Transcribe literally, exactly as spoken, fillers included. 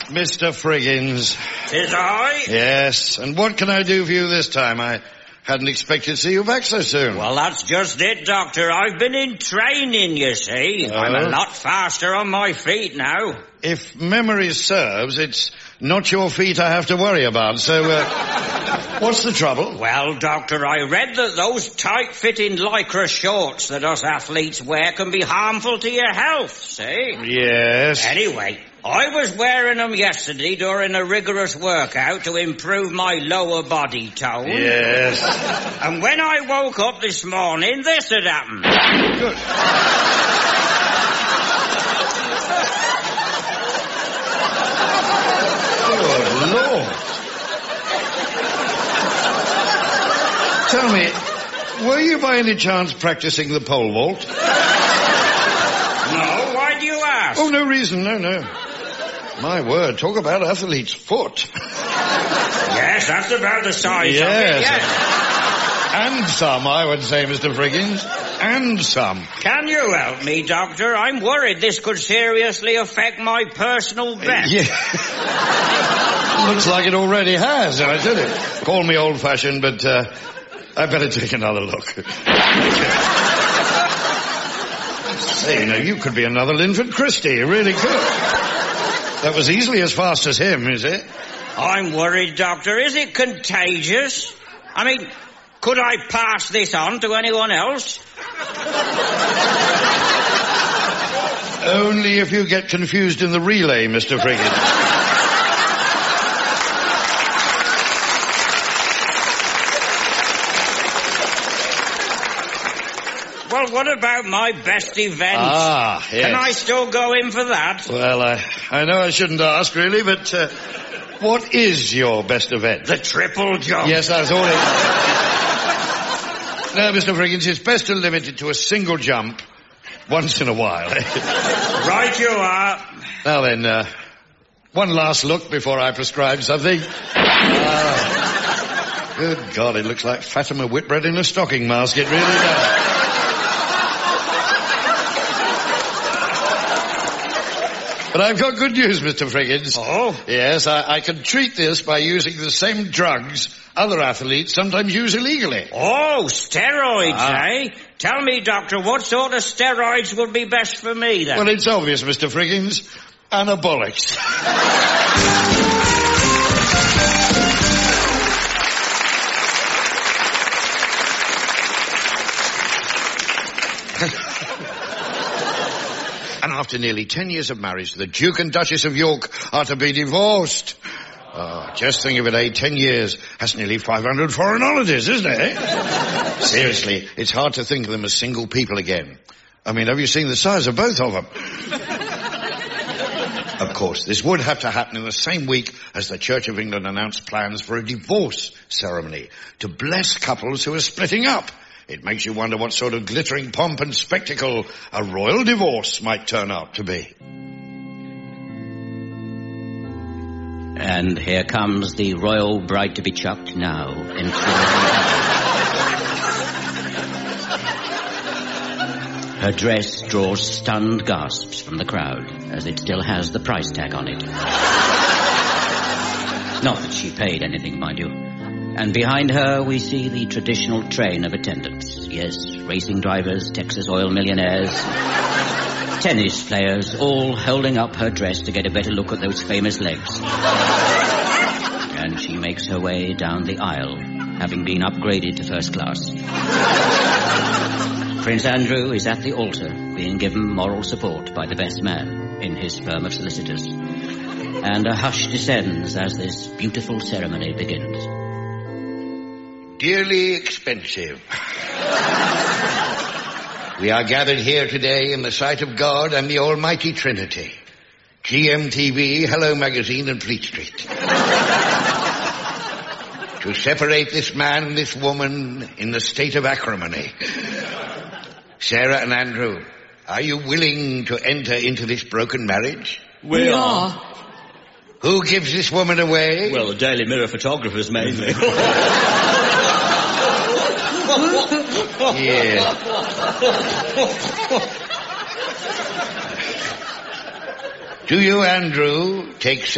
Mister Friggins. Tis I? Yes, and what can I do for you this time? I hadn't expected to see you back so soon. Well, that's just it, Doctor. I've been in training, you see. Oh. I'm a lot faster on my feet now. If memory serves, it's not your feet I have to worry about, so, uh, what's the trouble? Well, Doctor, I read that those tight-fitting lycra shorts that us athletes wear can be harmful to your health, see? Yes. Anyway, I was wearing them yesterday during a rigorous workout to improve my lower body tone. Yes. And when I woke up this morning, this had happened. Good. Good Lord. Tell me, were you by any chance practicing the pole vault? No, why do you ask? Oh, no reason, no, no. My word, talk about athlete's foot. Yes, that's about the size Yes. of it, yes. And some, I would say, Mister Friggins. And some. Can you help me, Doctor? I'm worried this could seriously affect my personal best. Yeah. Looks like it already has, I tell you. Call me old-fashioned, but uh, I better take another look. Say, now, you could be another Linford Christie. You really could. That was easily as fast as him, is it? I'm worried, Doctor. Is it contagious? I mean, could I pass this on to anyone else? Only if you get confused in the relay, Mister Friggins. Well, what about my best event? Ah, yes. Can I still go in for that? Well, I, I know I shouldn't ask, really, but uh, what is your best event? The triple jump. Yes, that's all it is. No, Mister Friggins, it's best to limit it to a single jump once in a while. Right you are. Now then, uh, one last look before I prescribe something. Ah, good God, it looks like Fatima Whitbread in a stocking mask. It really does. But I've got good news, Mister Friggins. Oh? Yes, I, I can treat this by using the same drugs other athletes sometimes use illegally. Oh, steroids, Ah. eh? Tell me, Doctor, what sort of steroids would be best for me, then? Well, it's obvious, Mister Friggins. Anabolics. And after nearly ten years of marriage, the Duke and Duchess of York are to be divorced. Oh, just think of it, eh? Ten years. That's nearly five hundred foreign holidays, isn't it, eh? Seriously, it's hard to think of them as single people again. I mean, have you seen the size of both of them? Of course, this would have to happen in the same week as the Church of England announced plans for a divorce ceremony to bless couples who are splitting up. It makes you wonder what sort of glittering pomp and spectacle a royal divorce might turn out to be. And here comes the royal bride to be chucked now. Her dress draws stunned gasps from the crowd, as it still has the price tag on it. Not that she paid anything, mind you. And behind her we see the traditional train of attendants. Yes, racing drivers, Texas oil millionaires, tennis players, all holding up her dress to get a better look at those famous legs. And she makes her way down the aisle, having been upgraded to first class. Prince Andrew is at the altar, being given moral support by the best man in his firm of solicitors. And a hush descends as this beautiful ceremony begins. Dearly expensive. We are gathered here today in the sight of God and the Almighty Trinity. G M T V, Hello Magazine and Fleet Street. To separate this man and this woman in the state of acrimony. Sarah and Andrew, are you willing to enter into this broken marriage? We, we are. are. Who gives this woman away? Well, the Daily Mirror photographers mainly. Yeah. Do you, Andrew, take